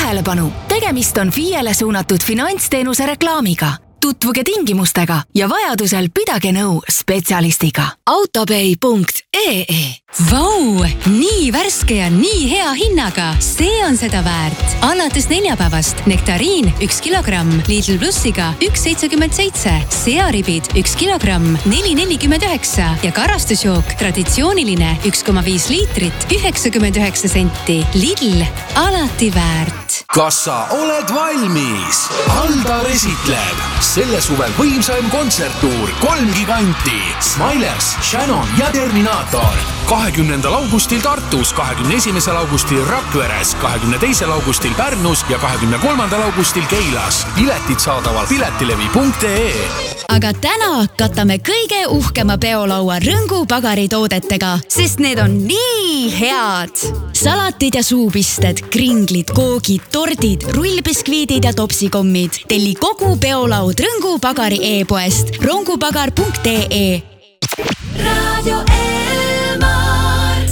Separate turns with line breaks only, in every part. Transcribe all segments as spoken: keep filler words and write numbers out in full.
tähelepanu! Tegemist on F I E-le suunatud finantsteenuse reklaamiga. Tutvuge tingimustega ja vajadusel pidage nõu spetsialistiga. autopay punkt ee
Vau! Nii värske ja nii hea hinnaga. See on seda väärt. Alates neljapäevast nektariin üks kilogramm Lidl Plussiga üks seitsekümmend seitse, searibid üks kilogramm neli nelikümmend üheksa ja karastusjook traditsiooniline üks koma viis liitrit üheksakümmend üheksa senti. Lidl, alati väärt.
Kas sa oled valmis? Aldar esitleb selle suvel võimsaim kontserttuur kolm giganti Smilers, Shannon ja Terminator. kahekümnendal augustil Tartus, kahekümne esimesel augustil Rakveres, kahekümne teisel augustil Pärnus ja kahekümne kolmandal augustil Keilas. Piletid saadaval piletilevi punkt ee.
Aga täna katame kõige uhkema peolaua Rõngu pagaritoodetega, sest need on nii head. Salatid ja suupisted, kringlid, koogid, tordid, rullbiskviidid ja topsikommid. Telli kogu peolaud Rõngu pagari e-poest rongupagar punkt ee.
Radio Elmar.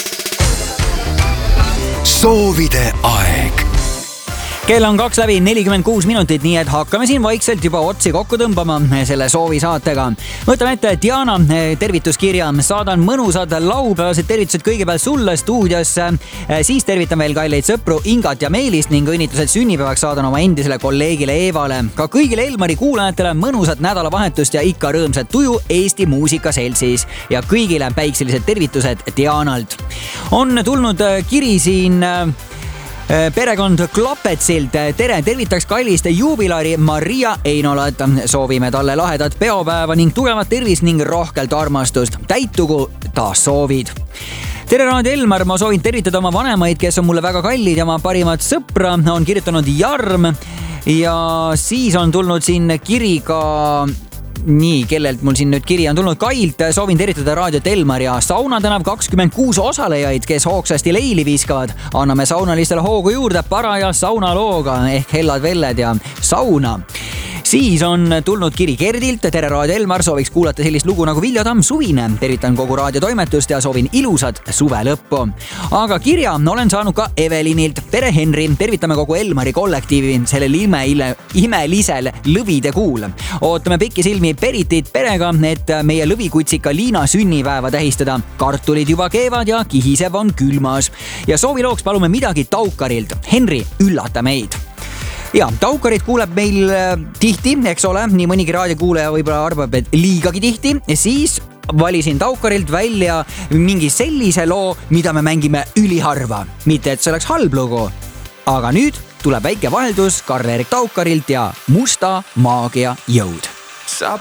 Soovide aeg.
Kell on kaks läbi nelikümmend kuus minutit, nii et hakkame siin vaikselt juba otsi kokku tõmbama selle soovisaatega. Võtame ette Diana tervituskirja. Saadan mõnusad laupäevased tervitused kõigepealt sulle stuudiosse. Siis tervitan veel kalleid sõpru Ingat ja Meelist ning õnnitlused sünnipäevaks saadan oma endisele kolleegile Eevale. Ka kõigile Elmari kuulajatele mõnusat nädalavahetust ja ikka rõõmsat tuju Eesti muusikaseltsis. Ja kõigile päikselised tervitused Dianalt. On tulnud kiri siin perekond Klopetsilt. Tere, tervitaks kallist juubilari Maria Einolat. Soovime talle lahedat peopäeva ning tugevat tervist ning rohkelt armastust. Täitugu taas soovid. Tere Raadio Elmar, ma soovin tervitada oma vanemaid, kes on mulle väga kallid ja oma parimat sõpra on kirjutanud Jarm. Ja siis on tulnud siin kiri ka... Nii, kellelt mul siin nüüd kiri on tulnud Kailt. Soovin tervitada Raadiot Elmar ja Sauna tänav kakskümmend kuus osalejaid, kes hoogsasti leili viskavad. Anname saunalistele hoogu juurde paraja saunalooga ehk Hellad Velled ja Sauna. Siis on tulnud kiri Gerdilt. Tere Raadio Elmar, sooviks kuulata sellist lugu nagu Vilja Tamm Suvine. Tervitan kogu raadiotoimetust ja soovin ilusat suve lõppu. Aga kirja olen saanud ka Evelinilt. Tere Henri, tervitame kogu Elmari kollektiivi sellel ime, imelisel lõvide kuul. Ootame pikki silmi Peritit perega, et meie lõvikutsika Liina sünnipäeva tähistada. Kartulid juba keevad ja kihisev on külmas. Ja soovilooks palume midagi Taukarilt. Henri, üllata meid. Ja, Taukarit kuuleb meil tihti, eks ole, nii mõnigi raadiokuulaja võib-olla arvab, et liigagi tihti. Siis valisin Taukarilt välja mingi sellise loo, mida me mängime üliharva. Mitte, et see oleks halb lugu. Aga nüüd tuleb väike vaheldus Karl-Erik Taukarilt ja Musta maagia jõud.
Sa